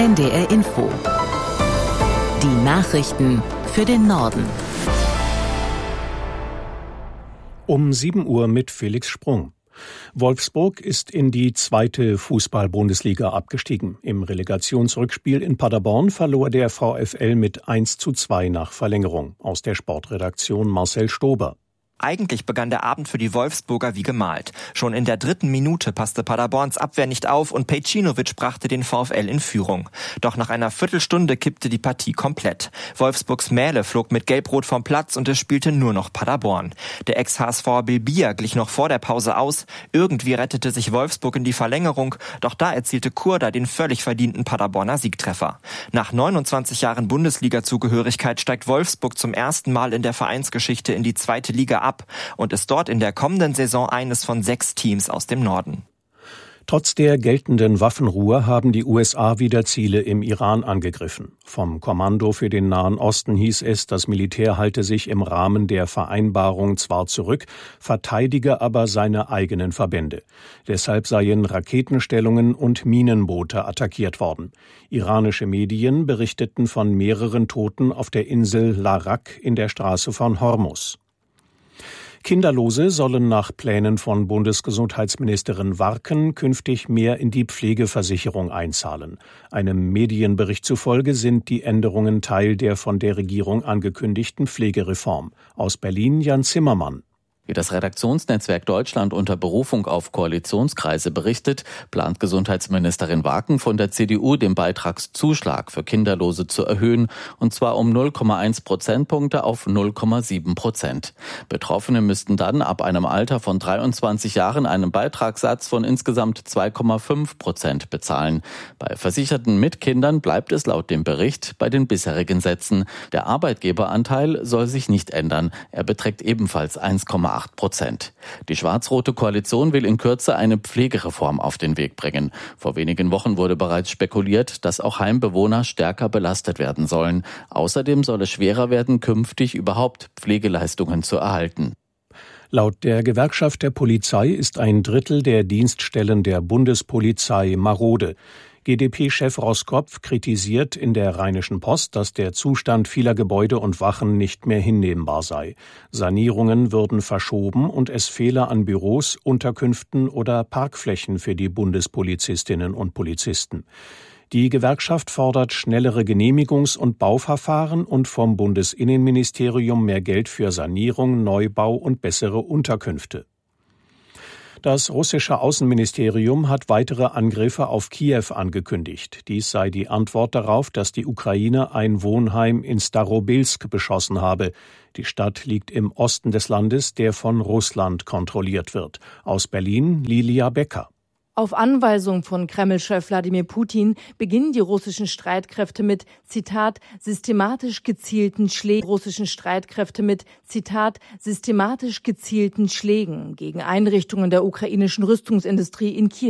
NDR Info. Die Nachrichten für den Norden. Um 7 Uhr mit Felix Sprung. Wolfsburg ist in die 2. Fußball-Bundesliga abgestiegen. Im Relegationsrückspiel in Paderborn verlor der VfL mit 1:2 nach Verlängerung. Aus der Sportredaktion Marcel Stober. Eigentlich begann der Abend für die Wolfsburger wie gemalt. Schon in der 3. Minute passte Paderborns Abwehr nicht auf und Pejcinovic brachte den VfL in Führung. Doch nach einer Viertelstunde kippte die Partie komplett. Wolfsburgs Mähle flog mit Gelb-Rot vom Platz und es spielte nur noch Paderborn. Der Ex-HSVer Bilbia glich noch vor der Pause aus. Irgendwie rettete sich Wolfsburg in die Verlängerung, doch da erzielte Kurda den völlig verdienten Paderborner Siegtreffer. Nach 29 Jahren Bundesliga-Zugehörigkeit steigt Wolfsburg zum ersten Mal in der Vereinsgeschichte in die 2. Liga ab und ist dort in der kommenden Saison eines von 6 Teams aus dem Norden. Trotz der geltenden Waffenruhe haben die USA wieder Ziele im Iran angegriffen. Vom Kommando für den Nahen Osten hieß es, das Militär halte sich im Rahmen der Vereinbarung zwar zurück, verteidige aber seine eigenen Verbände. Deshalb seien Raketenstellungen und Minenboote attackiert worden. Iranische Medien berichteten von mehreren Toten auf der Insel Larak in der Straße von Hormuz. Kinderlose sollen nach Plänen von Bundesgesundheitsministerin Warken künftig mehr in die Pflegeversicherung einzahlen. Einem Medienbericht zufolge sind die Änderungen Teil der von der Regierung angekündigten Pflegereform. Aus Berlin Jan Zimmermann. Wie das Redaktionsnetzwerk Deutschland unter Berufung auf Koalitionskreise berichtet, plant Gesundheitsministerin Warken von der CDU den Beitragszuschlag für Kinderlose zu erhöhen, und zwar um 0,1 Prozentpunkte auf 0,7%. Betroffene müssten dann ab einem Alter von 23 Jahren einen Beitragssatz von insgesamt 2,5% bezahlen. Bei Versicherten mit Kindern bleibt es laut dem Bericht bei den bisherigen Sätzen. Der Arbeitgeberanteil soll sich nicht ändern. Er beträgt ebenfalls 1,8%. Die schwarz-rote Koalition will in Kürze eine Pflegereform auf den Weg bringen. Vor wenigen Wochen wurde bereits spekuliert, dass auch Heimbewohner stärker belastet werden sollen. Außerdem soll es schwerer werden, künftig überhaupt Pflegeleistungen zu erhalten. Laut der Gewerkschaft der Polizei ist ein Drittel der Dienststellen der Bundespolizei marode. GdP-Chef Roskopf kritisiert in der Rheinischen Post, dass der Zustand vieler Gebäude und Wachen nicht mehr hinnehmbar sei. Sanierungen würden verschoben und es fehle an Büros, Unterkünften oder Parkflächen für die Bundespolizistinnen und Polizisten. Die Gewerkschaft fordert schnellere Genehmigungs- und Bauverfahren und vom Bundesinnenministerium mehr Geld für Sanierung, Neubau und bessere Unterkünfte. Das russische Außenministerium hat weitere Angriffe auf Kiew angekündigt. Dies sei die Antwort darauf, dass die Ukraine ein Wohnheim in Starobelsk beschossen habe. Die Stadt liegt im Osten des Landes, der von Russland kontrolliert wird. Aus Berlin Lilia Becker. Auf Anweisung von Kreml-Chef Wladimir Putin beginnen die russischen Streitkräfte mit, Zitat, systematisch gezielten Schlägen gegen Einrichtungen der ukrainischen Rüstungsindustrie in Kiew.